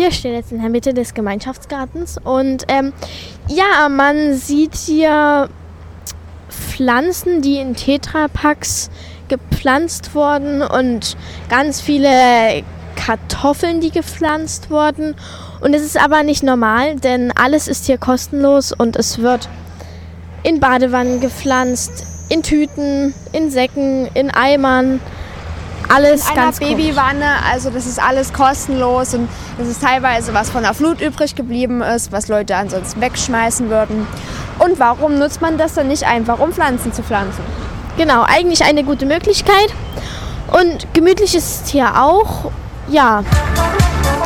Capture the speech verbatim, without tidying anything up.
Wir stehen jetzt in der Mitte des Gemeinschaftsgartens und ähm, ja, man sieht hier Pflanzen, die in Tetrapacks gepflanzt wurden und ganz viele Kartoffeln, die gepflanzt wurden. Und es ist aber nicht normal, denn alles ist hier kostenlos und es wird in Badewannen gepflanzt, in Tüten, in Säcken, in Eimern. Alles in ganz einer Babywanne, also das ist alles kostenlos und das ist teilweise was von der Flut übrig geblieben ist, was Leute ansonsten wegschmeißen würden. Und warum nutzt man das dann nicht einfach, um Pflanzen zu pflanzen? Genau, eigentlich eine gute Möglichkeit und gemütlich ist es hier auch, ja.